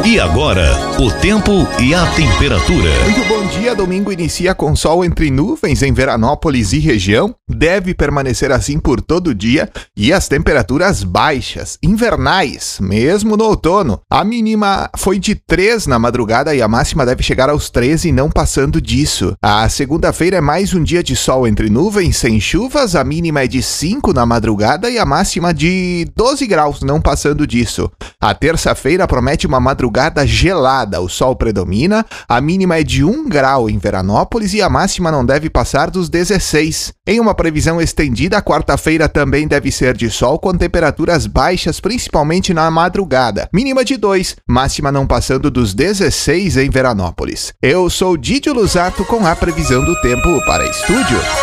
E agora, o tempo e a temperatura. Muito bom dia, domingo inicia com sol entre nuvens em Veranópolis e região. Deve permanecer assim por todo o dia e as temperaturas baixas, invernais, mesmo no outono. A mínima foi de 3 na madrugada e a máxima deve chegar aos 13, não passando disso. A segunda-feira é mais um dia de sol entre nuvens, sem chuvas. A mínima é de 5 na madrugada e a máxima de 12 graus, não passando disso. A terça-feira promete uma madrugada gelada, o sol predomina, a mínima é de 1 grau em Veranópolis e a máxima não deve passar dos 16. Em uma previsão estendida, a quarta-feira também deve ser de sol com temperaturas baixas, principalmente na madrugada, mínima de 2, máxima não passando dos 16 em Veranópolis. Eu sou Didio Luzato com a previsão do tempo para estúdio.